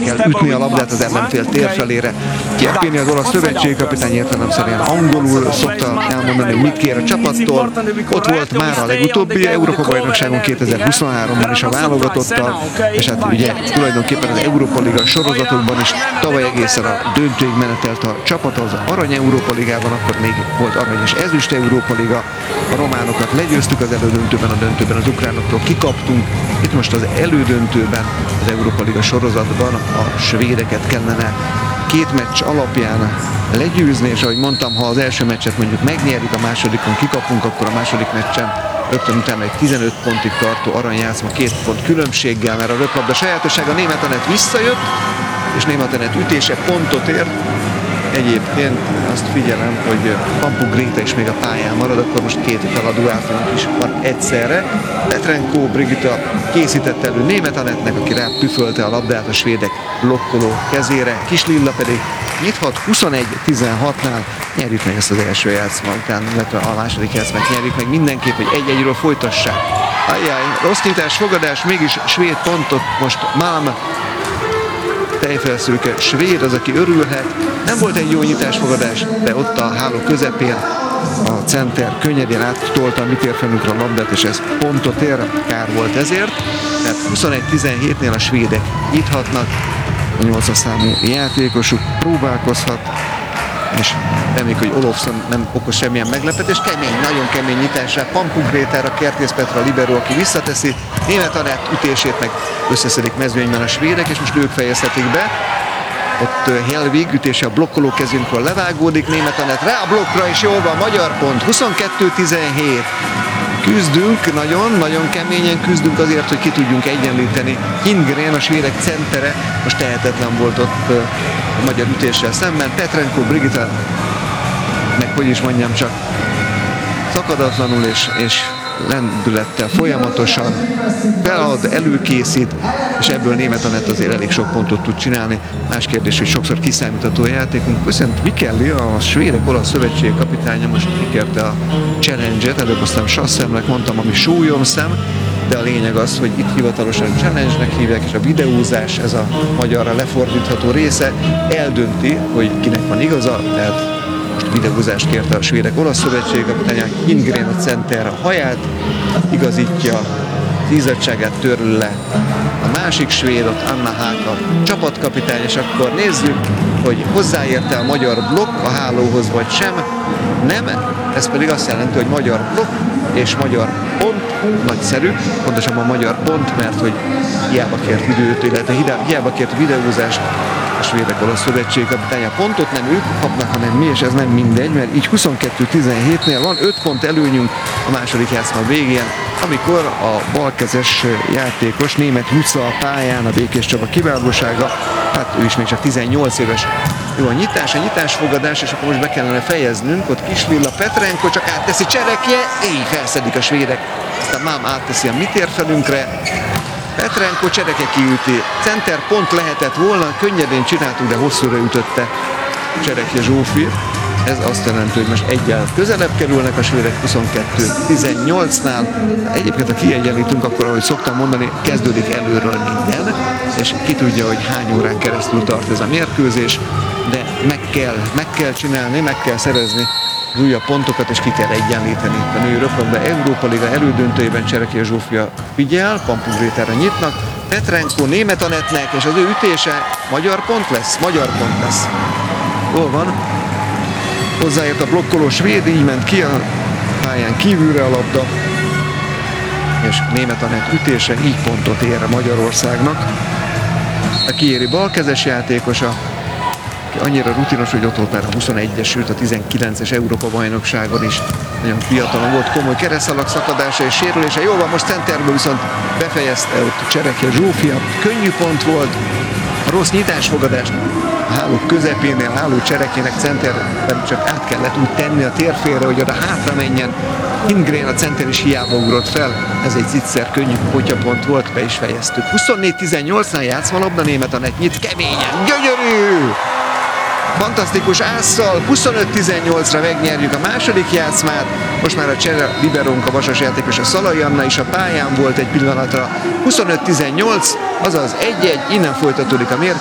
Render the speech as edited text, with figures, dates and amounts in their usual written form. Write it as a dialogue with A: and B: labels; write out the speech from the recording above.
A: kell ütni a labdát az ellenfél térfelére. Chiappini, az olasz szövetségkapitány, értelemszerűen angolul szokta elmondani, hogy mit kér a csapattól. Ott volt már a legutóbbi Európa-bajnokságon 2023-ban is a válogatottal, és hát ugye tulajdonképpen az Európa-liga sorozatokban is tavaly egészen a döntőig menetelt a csapat, az Arany Európa-ligában, akkor még volt arany és ezüst Európa-liga. A románokat legyőztük az elődöntőben, a döntőben az ukránoktól kikaptunk. Itt most az elődöntőben, az Európa-liga sorozatban a svédeket kellene 2 meccs alapján legyőzni, és ahogy mondtam, ha az első meccset mondjuk megnyerik, a másodikon kikapunk, akkor a második meccsen rögtön utána egy 15 pontig tartó aranyjátszma 2 pont különbséggel, mert a röplabda sajátossága Németh Anett visszajött, és Németh Anett ütése pontot ért. Egyébként azt figyelem, hogy Pampuk Gréta is még a pályán marad, akkor most 2 feladó átlanak is van egyszerre. Petrenko Brigitta készítette elő Németh Anettnek, aki rá püfölte a labdát a svédek blokkoló kezére. Kis Lilla pedig nyithat 21-16-nál, nyerjük meg ezt az első játszma után, illetve a második játszmát nyerjük meg mindenképp, hogy 1-1-ről folytassák. Ajjaj, rossz nyitás, fogadás, mégis svéd pontot most Malm. Tejfelszőke svéd az, aki örülhet. Nem volt egy jó nyitásfogadás, de ott a háló közepén a center könnyedén áttolta a mi térfelünkre a labdát, és ez pontot ér, kár volt ezért. Tehát 21-17-nél a svédek nyithatnak, a 8-as számú játékosuk próbálkozhat, és reméljük, hogy Olofsson nem okoz semmilyen meglepetést. Kemény, nagyon kemény nyitásra, Pampuk Grétára, Kertész Petra a libero, aki visszateszi. Németh Anett ütését meg összeszedik mezőnyben a svédek, és most ők fejezhetik be. Ott Helvig ütése a blokkoló kezünkről levágódik, Németh Anett rá a blokkra, és jól van, magyar pont, 22-17. Küzdünk, nagyon keményen küzdünk azért, hogy ki tudjunk egyenlíteni. Hindgren, a svédek centere, most tehetetlen volt ott a magyar ütéssel szemben. Petrenko Brigitta, meg hogy is mondjam, csak szakadatlanul és lendülettel folyamatosan felad, előkészít, és ebből Németh Anett azért elég sok pontot tud csinálni. Más kérdés, hogy sokszor kiszámítható a játékunk. Viszont Mikelli, a svédek olasz szövetség kapitánya most kikérte a challenge-et, előbb aztán sasszemnek mondtam, ami súlyomszem, de a lényeg az, hogy itt hivatalosan challenge-nek hívják, és a videózás, ez a magyarra lefordítható része, eldönti, hogy kinek van igaza, tehát most videózást kérte a svédek olasz szövetség kapitánya. Hindgren a center a haját igazítja, izzadságát törül le a másik svéd, ott Anna Haak a csapatkapitány, és akkor nézzük, hogy hozzáérte a magyar blokk a hálóhoz vagy sem. Nem, ez pedig azt jelenti, hogy magyar blokk és magyar pont, nagyszerű, pontosabban magyar pont, mert hogy hiába kért időt, illetve hiába kért videózást a svédek olasz szövetség kapitánya. Pontot nem ők kapnak, hanem mi, és ez nem mindegy, mert így 22-17-nél van 5 pont előnyünk a második játszma végén, amikor a balkezes játékos Németh Luca a pályán, a Békés Csaba kiválósága, hát ő is még csak 18 éves. Jó a nyitásfogadás, és akkor most be kellene fejeznünk, ott Kis Lilla, Petrenko csak átteszi Cserekje, így felszedik a svédek, aztán Mám átteszi a mi térfelünkre, Petrenko, Csereke kiüti, center pont lehetett volna, könnyedén csináltuk, de hosszúra ütötte Cserekje Zsófi. Ez azt jelenti, hogy most egyel közelebb kerülnek a svédek 22-18-nál. Egyébként, ha kiegyenlítünk, akkor, ahogy szoktam mondani, kezdődik előről minden, és ki tudja, hogy hány órán keresztül tart ez a mérkőzés, de meg kell csinálni, meg kell szerezni az újabb pontokat, és ki kell egyenlíteni. A női röplabda Európa Liga elődöntőjében Cserekje Zsófia figyel, Pampuk Grétára nyitnak, Petrenko Németh Anettnek, és az ő ütése magyar pont lesz. Hol van? Hozzáért a blokkoló svéd, így ment ki a pályán kívülre a labda, és Németh Anett ütése így pontot ér Magyarországnak. A kiéri balkezes játékosa, annyira rutinos, hogy ott volt már a 21-es, sőt a 19-es Európa-bajnokságon is. Nagyon fiatalon volt, komoly keresztalak szakadása és sérülése. Jó van, most centerből viszont befejezte ott Cserekje Zsófia. Könnyű pont volt, a rossz nyitásfogadást a háló közepénél, a háló Cserekének center pedig csak át kellett úgy tenni a térfélre, hogy oda hátra menjen. Hindgren a center is hiába ugrott fel, ez egy zicser könnyű potyapont volt, be is fejeztük. 24-18-nál játszmalabda, Németh Anett nyit keményen, gyönyörű! Fantasztikus ásszal, 25-18-ra megnyerjük a második játszmát. Most már a csere liberónk, a vasas játékos, a Szalai Anna is a pályán volt egy pillanatra. 25-18, azaz 1-1, innen folytatódik a mérkőzés.